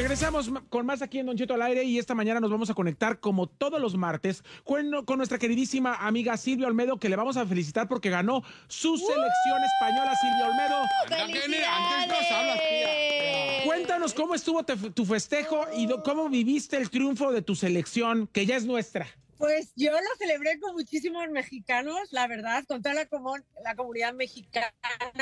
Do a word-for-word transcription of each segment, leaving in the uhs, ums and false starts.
Regresamos con más aquí en Don Cheto al aire y esta mañana nos vamos a conectar como todos los martes con, con nuestra queridísima amiga Silvia Olmedo, que le vamos a felicitar porque ganó su selección española. Silvia Olmedo, ¡Felicidades! Cuéntanos cómo estuvo te, tu festejo y do, cómo viviste el triunfo de tu selección, que ya es nuestra. Pues yo lo celebré con muchísimos mexicanos, la verdad, con toda la, comun la comunidad mexicana.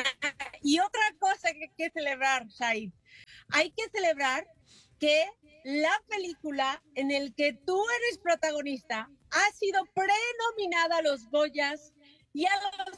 Y otra cosa que hay que celebrar, Said, hay que celebrar que la película en el que tú eres protagonista ha sido prenominada a los Goyas y a los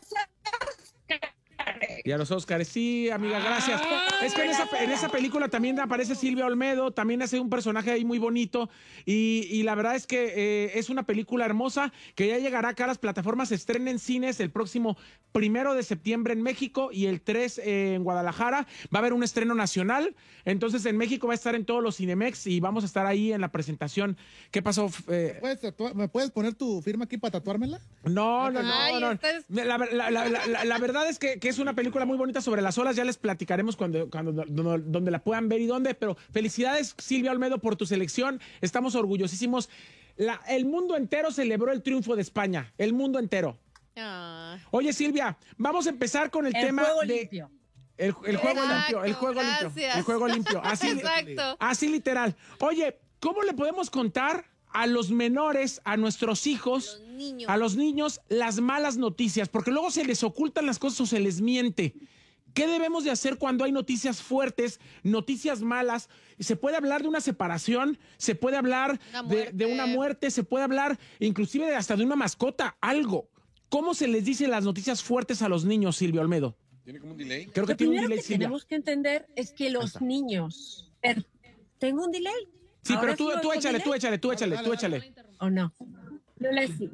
Oscars. Y a los Oscars, sí, amiga, gracias. Es que en esa, en esa película también aparece Silvia Olmedo, también hace un personaje ahí muy bonito y, y la verdad es que eh, es una película hermosa que ya llegará acá a las plataformas, se estrena en cines el próximo primero de septiembre en México y el tres eh, en Guadalajara. Va a haber un estreno nacional, entonces en México va a estar en todos los Cinemex y vamos a estar ahí en la presentación. ¿Qué pasó? Eh, ¿Me, puedes tatuar, ¿Me puedes poner tu firma aquí para tatuármela? No, no, no, Ay, no. estás... La, la, la, la, la, la verdad es que, que es una película muy bonita sobre las olas, ya les platicaremos cuando, cuando donde, donde la puedan ver y dónde, pero felicidades Silvia Olmedo por tu selección, estamos orgullosísimos. La, el mundo entero celebró el triunfo de España, el mundo entero. Ah. Oye Silvia, vamos a empezar con el, el tema juego de... limpio. El, el juego Exacto, limpio, el juego gracias. limpio, el juego limpio, así, Exacto. así literal. Oye, ¿cómo le podemos contar a los menores, a nuestros hijos, Los niños. a los niños, las malas noticias? Porque luego se les ocultan las cosas o se les miente. ¿Qué debemos de hacer cuando hay noticias fuertes, noticias malas? Se puede hablar de una separación, se puede hablar de, de una muerte, se puede hablar inclusive de hasta de una mascota, algo. ¿Cómo se les dice las noticias fuertes a los niños, Silvia Olmedo? ¿Tiene como un delay? Creo que Lo tiene un primero delay, que Silvia. tenemos que entender es que los niños... Per- ¿Tengo un delay? Sí, pero ¿Ahora tú, sí tú oigo échale, delay? tú échale, tú échale, tú échale. ¿O no? No les digo.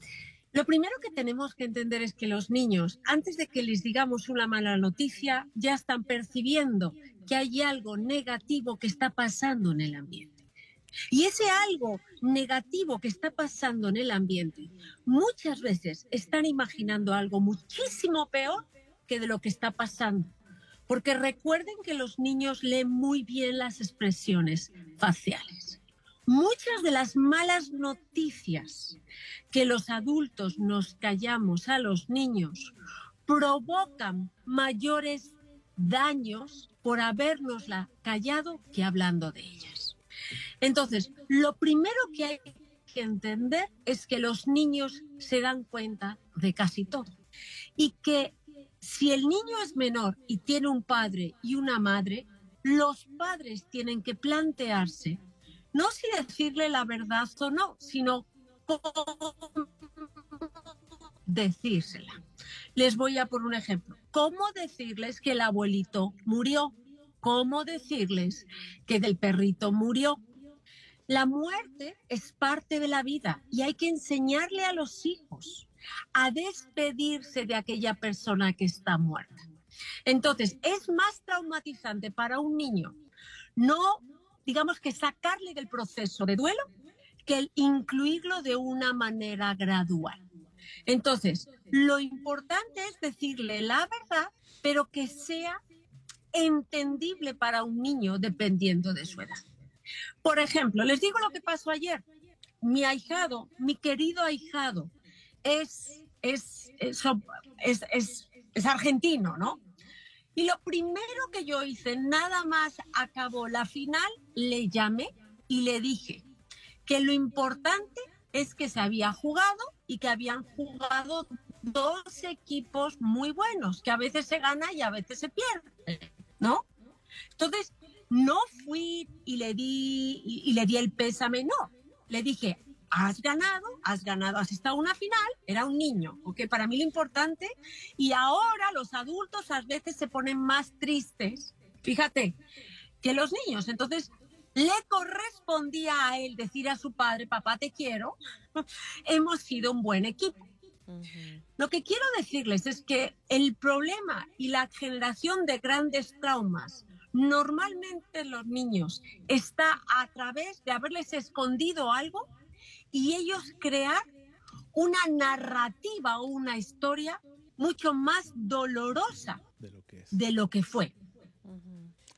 Lo primero que tenemos que entender es que los niños, antes de que les digamos una mala noticia, ya están percibiendo que hay algo negativo que está pasando en el ambiente. Y ese algo negativo que está pasando en el ambiente, muchas veces están imaginando algo muchísimo peor que de lo que está pasando. Porque recuerden que los niños leen muy bien las expresiones faciales. Muchas de las malas noticias que los adultos nos callamos a los niños provocan mayores daños por habérnosla callado que hablando de ellas. Entonces, lo primero que hay que entender es que los niños se dan cuenta de casi todo y que si el niño es menor y tiene un padre y una madre, los padres tienen que plantearse no si decirle la verdad o no, sino cómo decírsela. Les voy a poner un ejemplo. ¿Cómo decirles que el abuelito murió? ¿Cómo decirles que del perrito murió? La muerte es parte de la vida y hay que enseñarle a los hijos a despedirse de aquella persona que está muerta. Entonces, es más traumatizante para un niño no, digamos que sacarle del proceso de duelo que el incluirlo de una manera gradual. Entonces, lo importante es decirle la verdad, pero que sea entendible para un niño dependiendo de su edad. Por ejemplo, les digo lo que pasó ayer. Mi ahijado, mi querido ahijado, es, es, es, es, es, es argentino, ¿no? Y lo primero que yo hice, nada más acabó la final, le llamé y le dije que lo importante es que se había jugado y que habían jugado dos equipos muy buenos, que a veces se gana y a veces se pierde, ¿no? Entonces, no fui y le di, y, y le di el pésame, no. Le dije, has ganado, has ganado, has estado en una final, era un niño, ¿ok? Para mí lo importante, y ahora los adultos a veces se ponen más tristes, fíjate, que los niños. Entonces, le correspondía a él decir a su padre, papá, te quiero, hemos sido un buen equipo. Uh-huh. Lo que quiero decirles es que el problema y la generación de grandes traumas normalmente en los niños está a través de haberles escondido algo y ellos crear una narrativa o una historia mucho más dolorosa de lo que, es. De lo que fue. Uh-huh.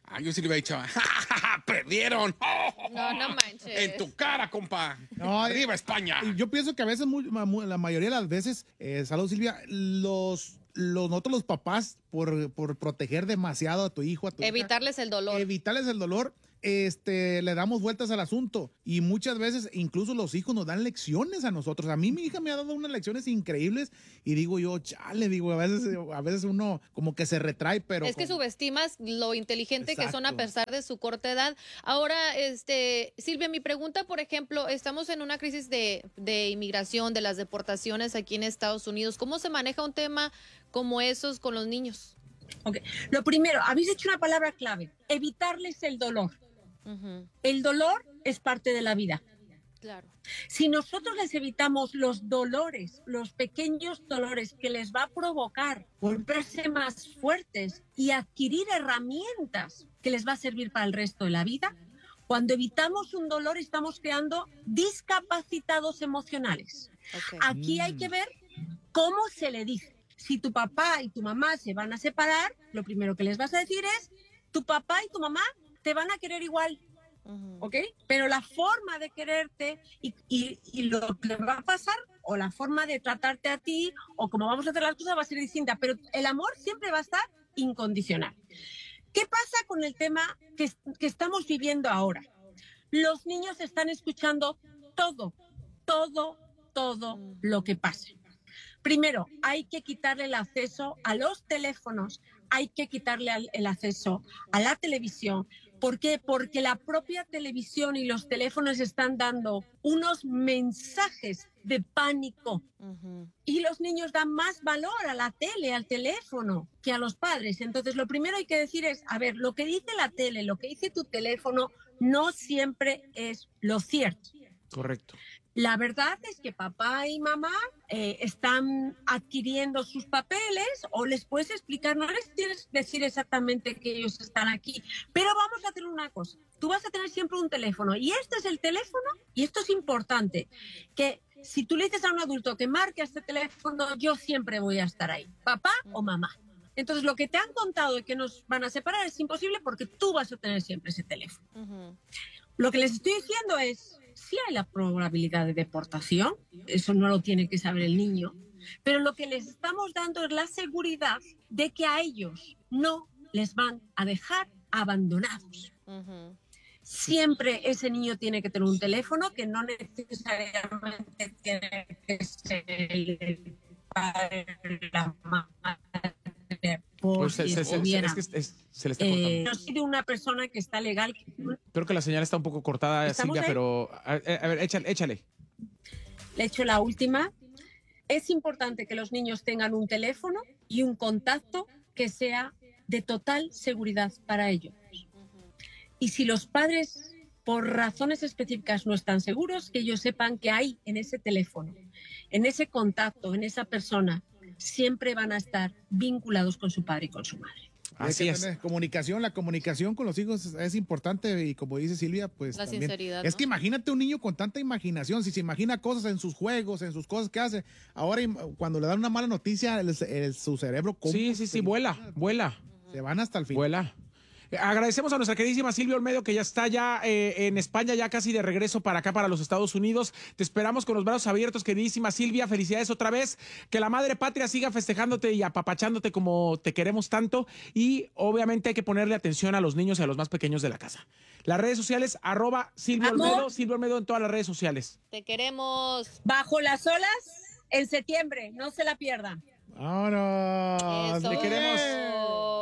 Ah, yo sí le hubiera dicho, ¡ja, ja, ja! ¡Perdieron! No, no manches. En tu cara, compa. No, ¡Arriba España! Y Yo pienso que a veces, muy- mu- la mayoría de las veces, eh, salud Silvia, los, los nosotros los papás, por, por proteger demasiado a tu hijo, a tu hija, Evitarles el dolor. evitarles el dolor, este, le damos vueltas al asunto y muchas veces incluso los hijos nos dan lecciones a nosotros. A mí mi hija me ha dado unas lecciones increíbles y digo yo, chale, digo, a veces, a veces uno como que se retrae, pero... Es que con- subestimas lo inteligente que son a Exacto. pesar de su corta edad. Ahora, este, Silvia, mi pregunta, por ejemplo, estamos en una crisis de, de inmigración, de las deportaciones aquí en Estados Unidos. ¿Cómo se maneja un tema como esos con los niños? Ok. Lo primero, habéis dicho una palabra clave, evitarles el dolor. Ujú, El dolor es parte de la vida. claro. Si nosotros les evitamos los dolores, los pequeños dolores que les va a provocar volverse más fuertes y adquirir herramientas que les va a servir para el resto de la vida, cuando evitamos un dolor estamos creando discapacitados emocionales. Okay. Aquí hay que ver cómo se le dice. Si tu papá y tu mamá se van a separar, lo primero que les vas a decir es, tu papá y tu mamá te van a querer igual, Ujú, ¿ok? Pero la forma de quererte y, y, y lo que va a pasar, o la forma de tratarte a ti, o cómo vamos a hacer las cosas va a ser distinta, pero el amor siempre va a estar incondicional. ¿Qué pasa con el tema que, que estamos viviendo ahora? Los niños están escuchando todo, todo, todo lo que pasa. Primero, hay que quitarle el acceso a los teléfonos, hay que quitarle al- el acceso a la televisión. ¿Por qué? Porque la propia televisión y los teléfonos están dando unos mensajes de pánico ujú. y los niños dan más valor a la tele, al teléfono, que a los padres. Entonces, lo primero hay que decir es, a ver, lo que dice la tele, lo que dice tu teléfono, no siempre es lo cierto. Correcto. La verdad es que papá y mamá eh, están adquiriendo sus papeles o les puedes explicar, no les tienes que decir exactamente que ellos están aquí, pero vamos a hacer una cosa. Tú vas a tener siempre un teléfono y este es el teléfono y esto es importante, que si tú le dices a un adulto que marque este teléfono, yo siempre voy a estar ahí, papá o mamá. Entonces, lo que te han contado de que nos van a separar es imposible porque tú vas a tener siempre ese teléfono. Ujú. Lo que les estoy diciendo es, sí hay la probabilidad de deportación, eso no lo tiene que saber el niño, pero lo que les estamos dando es la seguridad de que a ellos no les van a dejar abandonados. Ujú. Siempre ese niño tiene que tener un teléfono que no necesariamente tiene que ser el padre, la madre, por Pues se, si se- se- hubiera. es que es- se le está cortando. Eh, yo soy de una persona que está legal. Creo que la señal está un poco cortada, ¿Estamos Silvia, ahí? pero a, a ver, échale, échale. Le he hecho la última. Es importante que los niños tengan un teléfono y un contacto que sea de total seguridad para ellos. Y si los padres, por razones específicas, no están seguros, que ellos sepan que hay en ese teléfono, en ese contacto, en esa persona, siempre van a estar vinculados con su padre y con su madre. Hay Así que es. tener comunicación, la comunicación con los hijos es, es importante y como dice Silvia, pues La también. sinceridad, Es ¿no? que imagínate un niño con tanta imaginación, si se imagina cosas en sus juegos, en sus cosas que hace, ahora im- cuando le dan una mala noticia, el- el- su cerebro ¿cómo Sí, sí, se- sí, vuela, vuela, Se van hasta el fin. vuela. Eh, Agradecemos a nuestra queridísima Silvia Olmedo, que ya está ya eh, en España, ya casi de regreso para acá, para los Estados Unidos. Te esperamos con los brazos abiertos, queridísima Silvia. Felicidades otra vez. Que la madre patria siga festejándote y apapachándote como te queremos tanto. Y obviamente hay que ponerle atención a los niños y a los más pequeños de la casa. Las redes sociales, arroba Silvia Amor. Olmedo, Silvia Olmedo en todas las redes sociales. Te queremos. Bajo las olas en septiembre, no se la pierdan. ¡Vámonos! Eso. Te queremos.